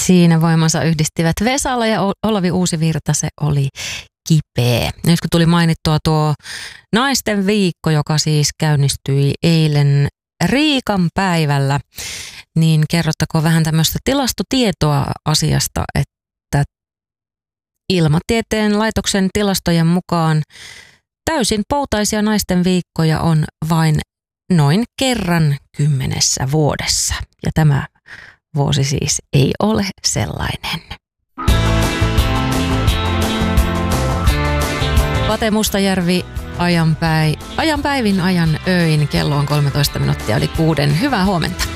Siinä voimansa yhdistivät Vesala ja Olavi Uusivirta, se oli kipeä. Nyt kun tuli mainittua tuo naisten viikko, joka siis käynnistyi eilen Riikan päivällä, niin kerrottakoon vähän tämmöistä tilastotietoa asiasta, että Ilmatieteen laitoksen tilastojen mukaan täysin poutaisia naisten viikkoja on vain noin kerran 10 vuodessa. Ja tämä vuosi siis ei ole sellainen. Pate Mustajärvi, ajan päivin, ajan öin. Kello on 13 minuuttia yli 6. Hyvää huomenta.